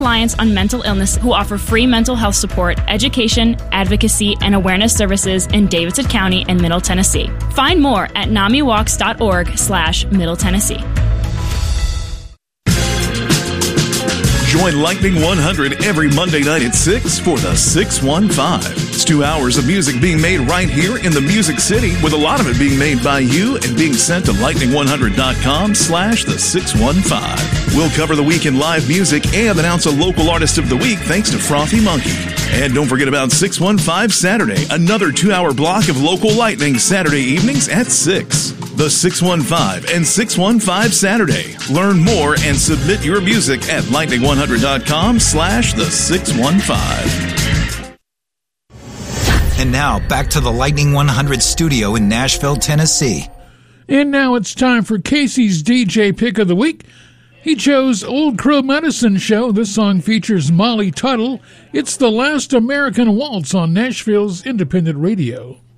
Alliance on Mental Illness, who offer free mental health support, education, advocacy, and awareness services in Davidson County and Middle Tennessee. Find more at NAMIWalks.org/Middle Tennessee. Join Lightning 100 every Monday night at 6 for the 615. It's 2 hours of music being made right here in the Music City, with a lot of it being made by you and being sent to lightning100.com/the615. We'll cover the week in live music and announce a local artist of the week thanks to Frothy Monkey. And don't forget about 615 Saturday, another 2-hour block of local Lightning Saturday evenings at 6. The 615 and 615 Saturday. Learn more and submit your music at lightning100.com/the615. And now, back to the Lightning 100 studio in Nashville, Tennessee. And now it's time for Casey's DJ Pick of the Week. He chose Old Crow Medicine Show. This song features Molly Tuttle. It's the Last American Waltz on Nashville's independent radio.